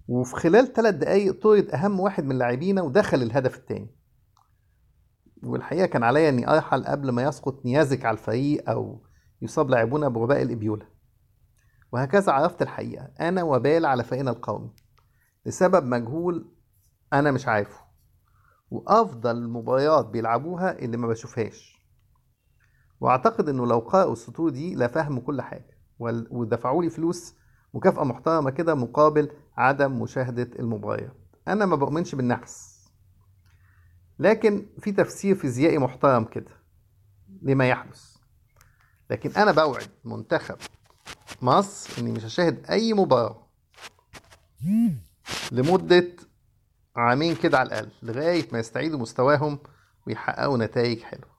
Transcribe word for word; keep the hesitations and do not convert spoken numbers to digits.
وفي خلال ثلاث دقايق طرد أهم واحد من لاعبينا ودخل الهدف التاني. والحقيقة كان عليا إني أرحل قبل ما يسقط نيازك على الفريق أو يصاب لاعبونا بوباء الإبيولا. وهكذا عرفت الحقيقة، أنا وبال على فريقنا القومي لسبب مجهول أنا مش عارفه. وأفضل المباريات بيلعبوها اللي ما بشوفهاش. وأعتقد إنه لو قرأوا السطور دي لفهموا كل حاجة وال- ودفعوا لي فلوس مكافأة محترمة كده مقابل عدم مشاهدة المباريات. أنا ما بؤمنش بالنحس، لكن في تفسير فيزيائي محترم كده لما يحدث. لكن أنا بوعد منتخب مصر إني مش هشاهد أي مباراة لمدة عامين كده على الأقل، لغاية ما يستعيدوا مستواهم ويحققوا نتائج حلوة.